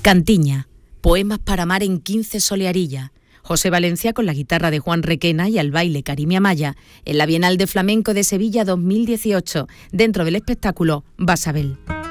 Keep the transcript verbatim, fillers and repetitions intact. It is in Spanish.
Cantiña, poemas para amar en quince solearillas. José Valencia con la guitarra de Juan Requena y al baile Karimia Maya en la Bienal de Flamenco de Sevilla dos mil dieciocho, dentro del espectáculo Basabel.